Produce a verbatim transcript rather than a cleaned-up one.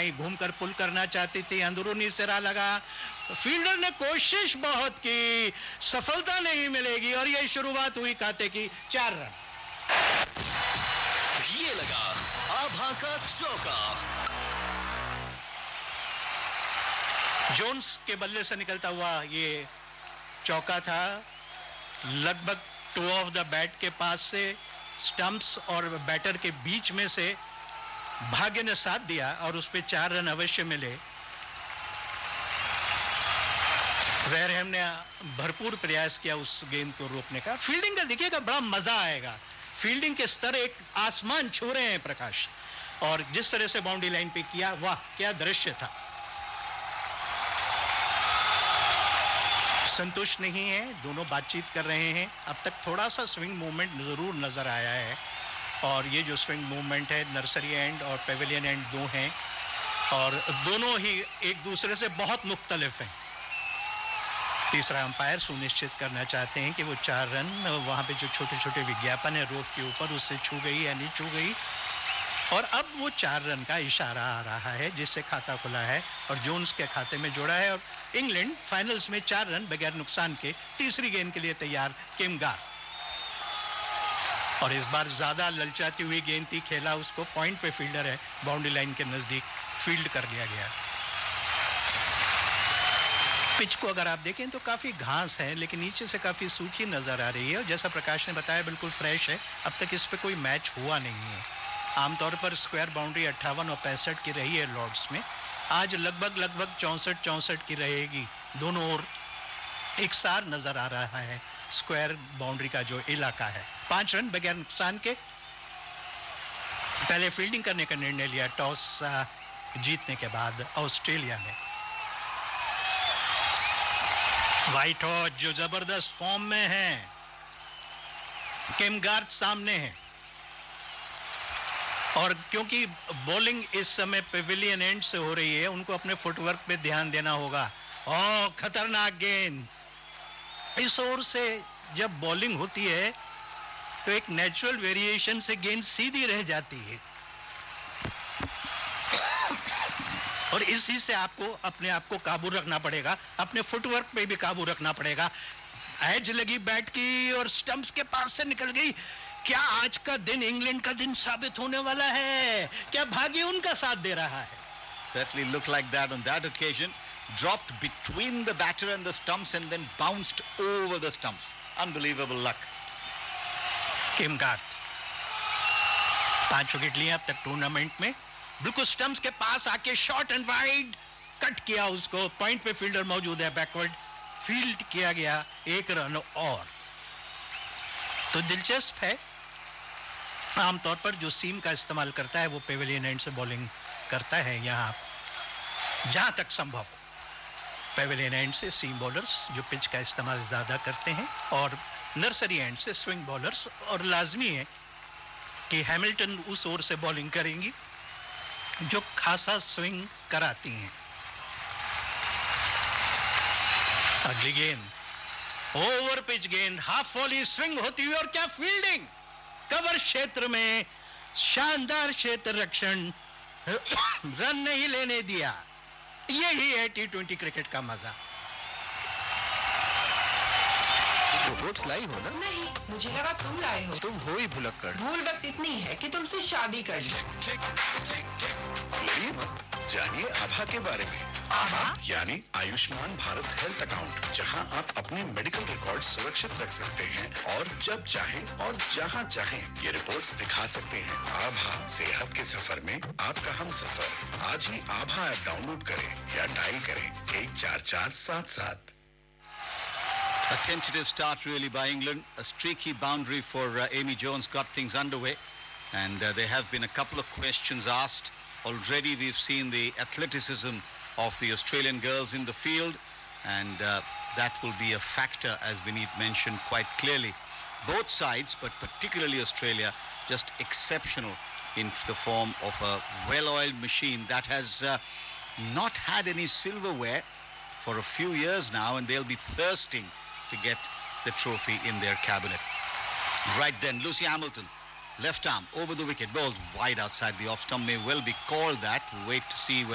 कहीं घूमकर पुल करना चाहती थी, अंदरूनी सिरा लगा। फील्डर ने कोशिश बहुत की, सफलता नहीं मिलेगी और यही शुरुआत हुई खाते की चार रन। ये लगा आभा का चौका। जोन्स के बल्ले से निकलता हुआ ये चौका था, लगभग टू ऑफ द बैट के पास से, स्टंप्स और बैटर के बीच में से भाग्य ने साथ दिया और उस पे चार रन अवश्य मिले। वेरहम ने भरपूर प्रयास किया उस गेंद को रोकने का। फील्डिंग का देखिएगा, बड़ा मजा आएगा। फील्डिंग के स्तर एक आसमान छू रहे हैं प्रकाश, और जिस तरह से बाउंड्री लाइन पे किया, वाह क्या दृश्य था। संतुष्ट नहीं है, दोनों बातचीत कर रहे हैं। अब तक थोड़ा सा स्विंग मूवमेंट जरूर नजर आया है, और ये जो स्विंग मूवमेंट है नर्सरी एंड और पेविलियन एंड दो हैं, और दोनों ही एक दूसरे से बहुत मुख्तलिफ हैं। तीसरा अंपायर सुनिश्चित करना चाहते हैं कि वो चार रन, वहां पे जो छोटे छोटे विज्ञापन है रोड के ऊपर, उससे छू गई या नहीं छू गई, और अब वो चार रन का इशारा आ रहा है जिससे खाता खुला है और जोन्स के खाते में जोड़ा है, और इंग्लैंड फाइनल्स में चार रन बगैर नुकसान के तीसरी गेंद के लिए तैयार किम गार्थ। और इस बार ज्यादा ललचाती हुई गेंद थी, खेला उसको, पॉइंट पे फील्डर है, बाउंड्री लाइन के नजदीक फील्ड कर लिया गया। पिच को अगर आप देखें तो काफी घास है, लेकिन नीचे से काफी सूखी नजर आ रही है, और जैसा प्रकाश ने बताया बिल्कुल फ्रेश है। अब तक इस पे कोई मैच हुआ नहीं है। आमतौर पर स्क्वायर बाउंड्री अट्ठावन और पैंसठ की रही है लॉर्ड्स में, आज लगभग लगभग चौसठ चौसठ की रहेगी। दोनों ओर एक सार नजर आ रहा है स्क्वायर बाउंड्री का जो इलाका है। पांच रन बगैर नुकसान के। पहले फील्डिंग करने का निर्णय लिया टॉस जीतने के बाद ऑस्ट्रेलिया ने। व्हाइट हॉर्स जो जबरदस्त फॉर्म में है, किम गार्थ सामने है, और क्योंकि बॉलिंग इस समय पेविलियन एंड से हो रही है, उनको अपने फुटवर्क पे ध्यान देना होगा। ओह खतरनाक गेंद। इस ओर से जब बॉलिंग होती है तो एक नेचुरल वेरिएशन से गेंद सीधी रह जाती है, और इसी से आपको अपने आप को काबू रखना पड़ेगा, अपने फुटवर्क पे भी काबू रखना पड़ेगा। एज लगी बैट की और स्टंप्स के पास से निकल गई। क्या आज का दिन इंग्लैंड का दिन साबित होने वाला है? क्या भाग्य उनका साथ दे रहा है? Certainly looked like that on that occasion. Dropped between the batter and the stumps and then bounced over the stumps. Unbelievable luck. Kim Garth पांच विकेट लिए अब तक टूर्नामेंट में। बिल्कुल स्टंप्स के पास आके शॉर्ट एंड वाइड कट किया उसको। पॉइंट पे फील्डर मौजूद है, बैकवर्ड फील्ड किया गया, एक रन और। तो दिलचस्प है, आमतौर पर जो सीम का इस्तेमाल करता है वो पेविलियन एंड से बॉलिंग करता है। यहां जहां तक संभव हो पेविलियन एंड से सीम बॉलर्स जो पिच का इस्तेमाल ज्यादा करते हैं, और नर्सरी एंड से स्विंग बॉलर्स। और लाजमी है कि हैमिल्टन उस ओर से बॉलिंग करेंगी जो खासा स्विंग कराती हैं। अगली गेंद ओवर पिच गेंद, हाफ वॉली स्विंग होती हुई, और क्या फील्डिंग! कवर क्षेत्र में शानदार क्षेत्र रक्षण, रन नहीं लेने दिया। यही है टी ट्वेंटी क्रिकेट का मजा। रोबोट्स लाई हो ना? नहीं, मुझे लगा तुम लाए हो। तुम हो ही भुलक्कड़। भूल बस इतनी है कि तुमसे शादी कर ली। लड़िए मत, जानिए आभा के बारे में। आभा यानी आयुष्मान भारत हेल्थ अकाउंट, जहां आप अपने मेडिकल रिकॉर्ड सुरक्षित रख सकते हैं और जब चाहें और जहां चाहें ये रिपोर्ट्स दिखा सकते हैं। आभा सेहत के सफर में आपका हम सफर। आज ही आभा ऐप डाउनलोड करें या डायल करें एक चार चार सात सात। A tentative start really by England. A streaky boundary for uh, Amy Jones got things underway, and uh, there have been a couple of questions asked. Already we've seen the athleticism of the Australian girls in the field, and uh, that will be a factor, as Vineet mentioned quite clearly. Both sides, but particularly Australia, just exceptional in the form of a well-oiled machine that has uh, not had any silverware for a few years now, and they'll be thirsting to get the trophy in their cabinet. Right then, Lucy Hamilton, left arm over the wicket, bowled wide outside the off stump, may well be called that. Wait to see